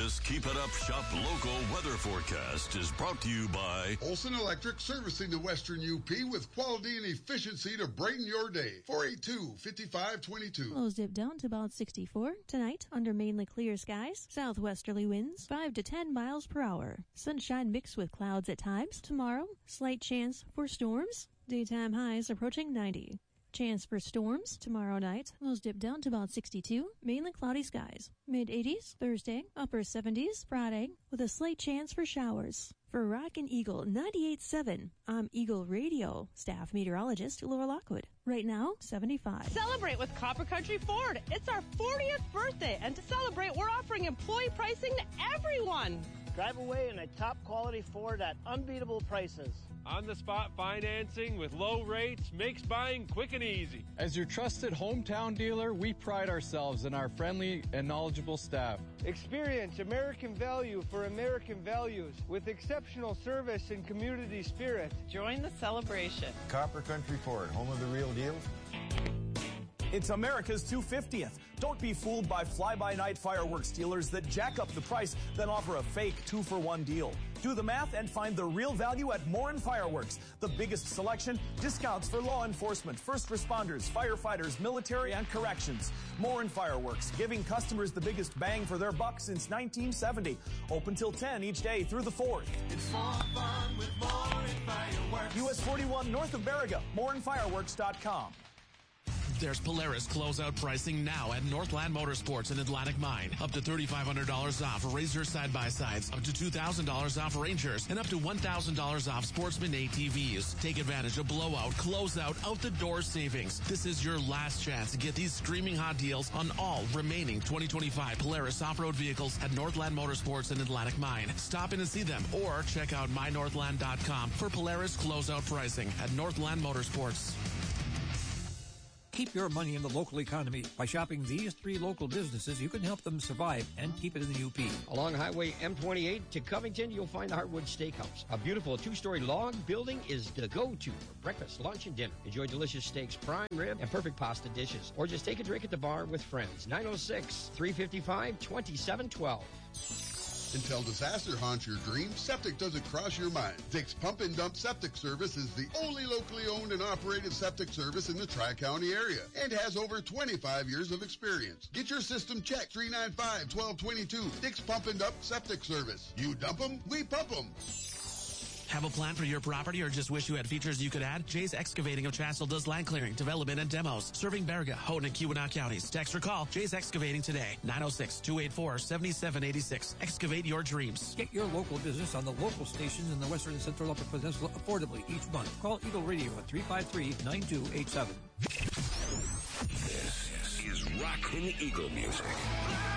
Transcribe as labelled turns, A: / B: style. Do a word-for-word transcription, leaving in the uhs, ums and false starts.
A: This Keep It Up Shop local weather forecast is brought to you by
B: Olson Electric, servicing the Western U P with quality and efficiency to brighten your day. four eight two, five five two two.
C: Lows dip down to about sixty-four. Tonight, under mainly clear skies, southwesterly winds five to ten miles per hour. Sunshine mixed with clouds at times. Tomorrow, slight chance for storms. Daytime highs approaching ninety. Chance for storms tomorrow night. Lows dip down to about sixty-two. Mainly cloudy skies. mid eighties Thursday. Upper seventies Friday with a slight chance for showers. For Rockin' Eagle ninety-eight point seven, I'm Eagle Radio staff meteorologist Laura Lockwood. Right now, seventy-five.
D: Celebrate with Copper Country Ford. It's our fortieth birthday, and to celebrate, we're offering employee pricing to everyone.
E: Drive away in a top-quality Ford at unbeatable prices.
F: On-the-spot financing with low rates makes buying quick and easy.
G: As your trusted hometown dealer, we pride ourselves in our friendly and knowledgeable staff.
H: Experience American value for American values with exceptional service and community spirit.
D: Join the celebration.
I: Copper Country Ford, home of the real deal.
J: It's America's two hundred fiftieth. Don't be fooled by fly-by-night fireworks dealers that jack up the price, then offer a fake two-for-one deal. Do the math and find the real value at Morin Fireworks. The biggest selection, discounts for law enforcement, first responders, firefighters, military, and corrections. Morin Fireworks, giving customers the biggest bang for their buck since nineteen seventy. Open till ten each day through the fourth.
K: It's more fun with Morin Fireworks.
J: U S forty-one north of Baraga, morin fireworks dot com.
L: There's Polaris closeout pricing now at Northland Motorsports in Atlantic Mine. Up to three thousand five hundred dollars off Razor side-by-sides, up to two thousand dollars off Rangers, and up to one thousand dollars off Sportsman A T Vs. Take advantage of blowout, closeout, out-the-door savings. This is your last chance to get these screaming hot deals on all remaining twenty twenty-five Polaris off-road vehicles at Northland Motorsports in Atlantic Mine. Stop in and see them or check out my northland dot com for Polaris closeout pricing at Northland Motorsports.
M: Keep your money in the local economy. By shopping these three local businesses, you can help them survive and keep it in the U P.
N: Along Highway M twenty-eight to Covington, you'll find the Heartwood Steakhouse. A beautiful two-story log building is the go-to for breakfast, lunch, and dinner. Enjoy delicious steaks, prime rib, and perfect pasta dishes. Or just take a drink at the bar with friends. nine oh six, three five five, two seven one two.
B: Until disaster haunts your dreams, septic doesn't cross your mind. Dick's Pump and Dump Septic Service is the only locally owned and operated septic service in the Tri-County area and has over twenty-five years of experience. Get your system checked, three nine five, one two two two. Dick's Pump and Dump Septic Service. You dump them, we pump them.
L: Have a plan for your property or just wish you had features you could add? Jay's Excavating of Chassell does land clearing, development, and demos. Serving Baraga, Houghton, and Keweenaw counties. Text or call Jay's Excavating today. nine oh six, two eight four, seven seven eight six. Excavate your dreams.
M: Get your local business on the local stations in the Western and Central Upper Peninsula affordably each month. Call Eagle Radio at three five three, nine two eight seven.
A: This is Rockin' Eagle Music.